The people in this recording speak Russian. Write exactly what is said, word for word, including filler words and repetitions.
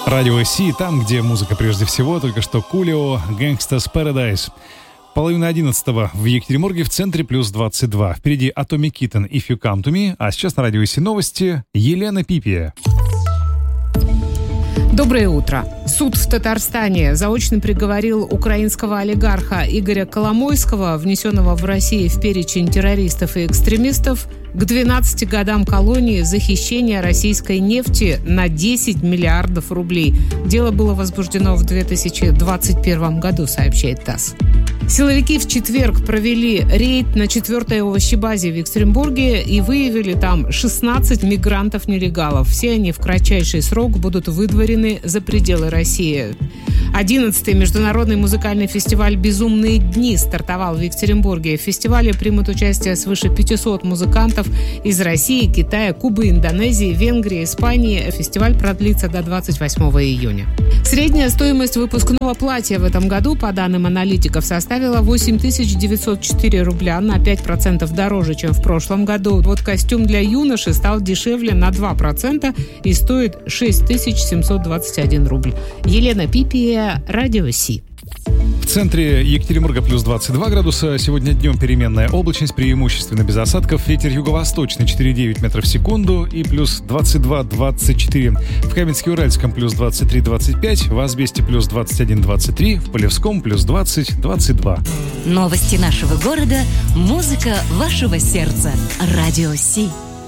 Радио Си, там, где музыка прежде всего, только что Кулио, Gangsta's Paradise. Половина одиннадцатого в Екатеринбурге, в центре плюс двадцать два. Впереди Atomic Kitten, If You Come To Me, а сейчас на Радио Си новости Елена Пипия. Доброе утро. Суд в Татарстане заочно приговорил украинского олигарха Игоря Коломойского, внесенного в Россию в перечень террористов и экстремистов, к двенадцати годам колонии за хищение российской нефти на десять миллиардов рублей. Дело было возбуждено в две тысячи двадцать первом году, сообщает ТАСС. Силовики в четверг провели рейд на четвертой овощебазе в Екатеринбурге и выявили там шестнадцать мигрантов-нелегалов. Все они в кратчайший срок будут выдворены за пределы России. одиннадцатый международный музыкальный фестиваль «Безумные дни» стартовал в Екатеринбурге. В фестивале примут участие свыше пятисот музыкантов из России, Китая, Кубы, Индонезии, Венгрии, Испании. Фестиваль продлится до двадцать восьмого июня. Средняя стоимость выпускного платья в этом году, по данным аналитиков, составила восемь тысяч девятьсот четыре рубля, на пять процентов дороже, чем в прошлом году. Вот костюм для юноши стал дешевле на два процента и стоит шесть тысяч семьсот двадцать один рубль. Елена Пипия, Радио Си. В центре Екатеринбурга плюс двадцать два градуса. Сегодня днем переменная облачность, преимущественно без осадков. Ветер юго-восточный четыре и девять метров в секунду и плюс двадцать два двадцать четыре. В Каменске-Уральском плюс двадцать три двадцать пять, в Асбесте плюс двадцать один двадцать три, в Полевском плюс двадцать двадцать два. Новости нашего города, музыка вашего сердца. Радио Си.